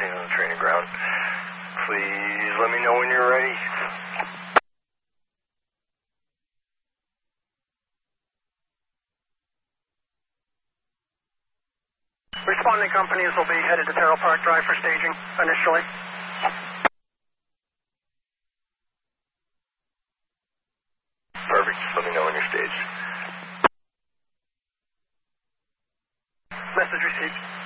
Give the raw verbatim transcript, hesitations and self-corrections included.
Staying on the training ground. Please let me know when you're ready. Responding companies will be headed to Terrell Park Drive for staging initially. Perfect. Just let me know when you're staged. Message received.